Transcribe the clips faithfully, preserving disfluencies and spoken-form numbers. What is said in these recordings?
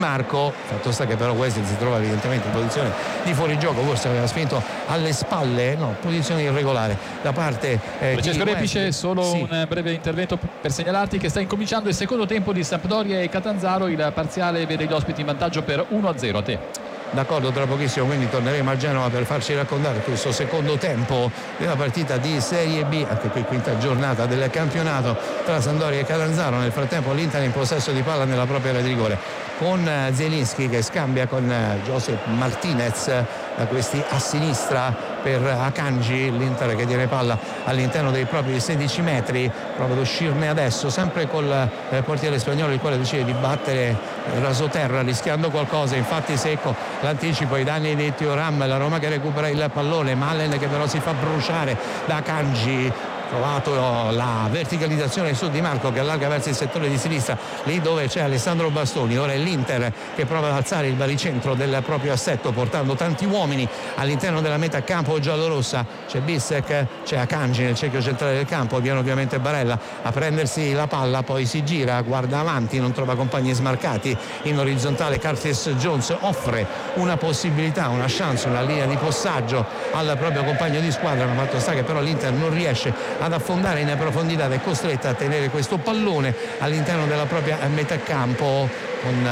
Marco, fatto sta che però Wesley si trova evidentemente in posizione di fuorigioco, forse aveva spinto alle spalle, no, posizione irregolare da parte eh, Francesco di Repice. Solo sì. un breve intervento per segnalarti che sta incominciando il secondo tempo di Sampdoria e Catanzaro. Il parziale vede gli ospiti in vantaggio per uno a zero. A te. D'accordo, tra pochissimo quindi torneremo a Genova per farci raccontare questo secondo tempo della partita di Serie B, anche qui quinta giornata del campionato tra Sampdoria e Catanzaro. Nel frattempo l'Inter in possesso di palla nella propria area di rigore con Zielinski che scambia con Josep Martinez, da questi a sinistra per Akanji. L'Inter che tiene palla all'interno dei propri sedici metri, prova ad uscirne adesso sempre col eh, portiere spagnolo, il quale decide di battere rasoterra rischiando qualcosa, infatti secco l'anticipo ai danni di Thuram. La Roma che recupera il pallone, Malen che però si fa bruciare da Akanji. Trovato la verticalizzazione su Di Marco che allarga verso il settore di sinistra, lì dove c'è Alessandro Bastoni. Ora è l'Inter che prova ad alzare il baricentro del proprio assetto portando tanti uomini all'interno della metà campo giallorossa. C'è Bissek, c'è Akanji nel cerchio centrale del campo, viene ovviamente Barella a prendersi la palla, poi si gira, guarda avanti, non trova compagni smarcati in orizzontale. Curtis Jones offre una possibilità, una chance, una linea di passaggio al proprio compagno di squadra, ma fatto sta che però l'Inter non riesce ad affondare in profondità ed è costretta a tenere questo pallone all'interno della propria metà campo con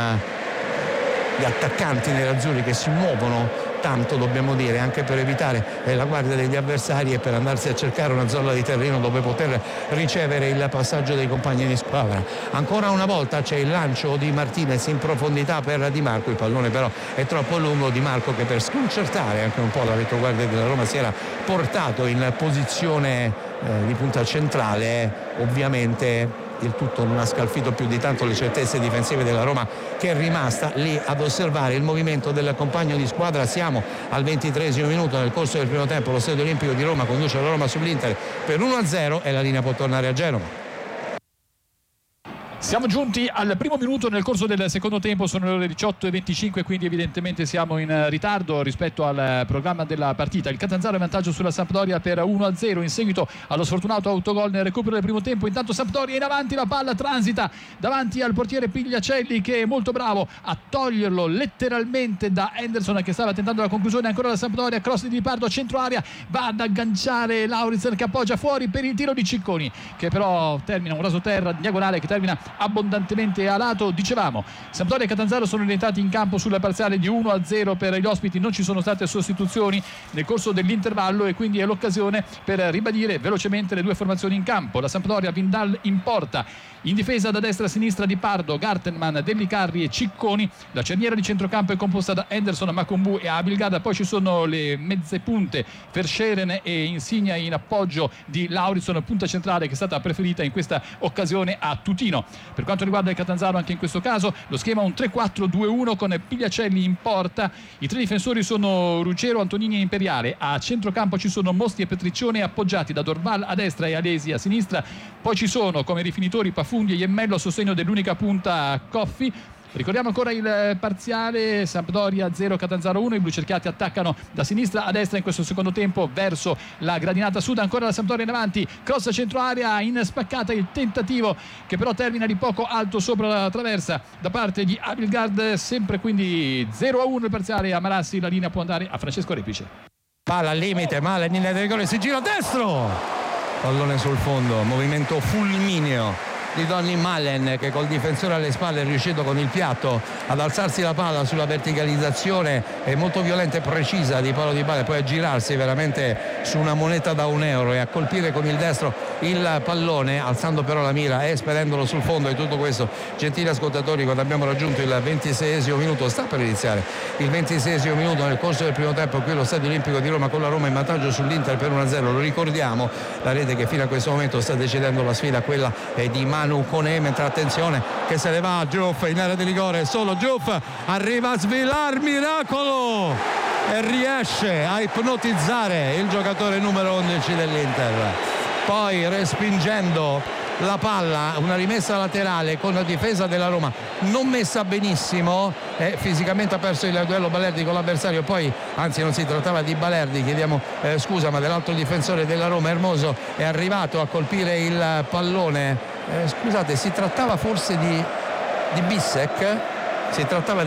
gli attaccanti nerazzurri che si muovono tanto, dobbiamo dire, anche per evitare la guardia degli avversari e per andarsi a cercare una zona di terreno dove poter ricevere il passaggio dei compagni di squadra. Ancora una volta c'è il lancio di Martinez in profondità per Di Marco, il pallone però è troppo lungo. Di Marco che per sconcertare anche un po' la retroguardia della Roma si era portato in posizione eh, di punta centrale. Ovviamente il tutto non ha scalfito più di tanto le certezze difensive della Roma, che è rimasta lì ad osservare il movimento del compagno di squadra. Siamo al ventitreesimo minuto. Nel corso del primo tempo lo Stadio Olimpico di Roma conduce la Roma sull'Inter per uno a zero e la linea può tornare a Genova. Siamo giunti al primo minuto nel corso del secondo tempo, sono le ore diciotto e venticinque, quindi evidentemente siamo in ritardo rispetto al programma della partita. Il Catanzaro è in vantaggio sulla Sampdoria per uno a zero in seguito allo sfortunato autogol nel recupero del primo tempo. Intanto Sampdoria in avanti, la palla transita davanti al portiere Pigliacelli che è molto bravo a toglierlo letteralmente da Henderson che stava tentando la conclusione. Ancora la Sampdoria, cross di Di Pardo a centro area, va ad agganciare Lauritsen che appoggia fuori per il tiro di Cicconi che però termina un rasoterra diagonale che termina abbondantemente a lato. Dicevamo, Sampdoria e Catanzaro sono rientrati in campo sulla parziale di uno a zero per gli ospiti, non ci sono state sostituzioni nel corso dell'intervallo e quindi è l'occasione per ribadire velocemente le due formazioni in campo. La Sampdoria, Vindal in porta, in difesa da destra a sinistra Di Pardo, Gartenman, Dellicarri e Cicconi. La cerniera di centrocampo è composta da Henderson, Makumbu e Abilgard. Poi ci sono le mezze punte, Verscheren e Insigne in appoggio di Lauritsen, punta centrale che è stata preferita in questa occasione a Tutino. Per quanto riguarda il Catanzaro, anche in questo caso lo schema è un tre quattro due uno con Pigliacelli in porta. I tre difensori sono Ruggero, Antonini e Imperiale. A centrocampo ci sono Mosti e Petriccione appoggiati da Dorval a destra e Alesi a sinistra. Poi ci sono come rifinitori Pafundi e Iemmello a sostegno dell'unica punta Coffi. Ricordiamo ancora il parziale: Sampdoria zero, Catanzaro uno. I blucerchiati attaccano da sinistra a destra in questo secondo tempo verso la gradinata sud. Ancora la Sampdoria in avanti, cross a centro area in spaccata, il tentativo che però termina di poco alto sopra la traversa da parte di Abilgard. Sempre quindi zero a uno il parziale a Marassi. La linea può andare a Francesco Repice. Palla al limite, male in linea di rigore, si gira a destro, pallone sul fondo, movimento fulmineo di Donny Malen che col difensore alle spalle è riuscito con il piatto ad alzarsi la palla sulla verticalizzazione è molto violenta e precisa di Paolo Di Bala, poi a girarsi veramente su una moneta da un euro e a colpire con il destro il pallone, alzando però la mira e spedendolo sul fondo. E tutto questo, gentili ascoltatori, quando abbiamo raggiunto il ventiseiesimo minuto, sta per iniziare il ventiseiesimo minuto nel corso del primo tempo qui allo Stadio Olimpico di Roma, con la Roma in vantaggio sull'Inter per uno a zero. Lo ricordiamo, la rete che fino a questo momento sta decidendo la sfida, quella è di Manu Koné, mentre attenzione che se ne va Diouf in area di rigore, solo Diouf arriva a svilar, miracolo, e riesce a ipnotizzare il giocatore numero undici dell'Inter. Poi respingendo la palla, una rimessa laterale con la difesa della Roma non messa benissimo, e fisicamente ha perso il duello Balerdi con l'avversario. Poi, anzi non si trattava di Balerdi, chiediamo eh, scusa, ma dell'altro difensore della Roma, Hermoso, è arrivato a colpire il pallone. Eh, scusate, si trattava forse di, di Bissek? Si trattava